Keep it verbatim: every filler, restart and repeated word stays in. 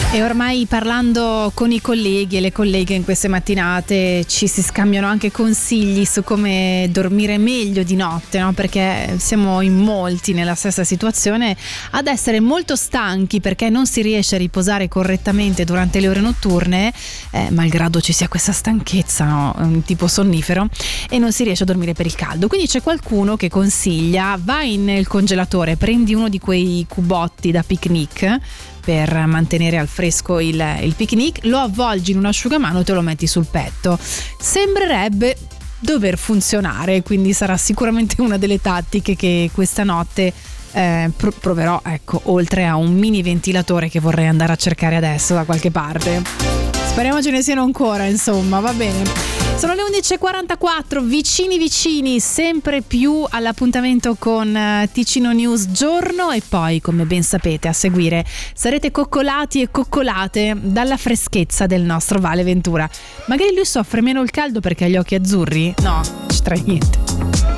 E ormai parlando con i colleghi e le colleghe in queste mattinate ci si scambiano anche consigli su come dormire meglio di notte, no? Perché siamo in molti nella stessa situazione ad essere molto stanchi perché non si riesce a riposare correttamente durante le ore notturne, eh, malgrado ci sia questa stanchezza, no? Un tipo sonnifero, e non si riesce a dormire per il caldo. Quindi c'è qualcuno che consiglia: vai nel congelatore, prendi uno di quei cubotti da picnic per mantenere al fresco il, il picnic, lo avvolgi in un asciugamano e te lo metti sul petto. Sembrerebbe dover funzionare, quindi sarà sicuramente una delle tattiche che questa notte eh, pro- proverò, ecco, oltre a un mini ventilatore che vorrei andare a cercare adesso da qualche parte. Speriamo ce ne siano ancora, insomma, va bene. Sono le undici e quarantaquattro, vicini vicini, sempre più all'appuntamento con uh, Ticino News giorno, e poi, come ben sapete, a seguire sarete coccolati e coccolate dalla freschezza del nostro Vale Ventura. Magari lui soffre meno il caldo perché ha gli occhi azzurri? No, ci trae niente.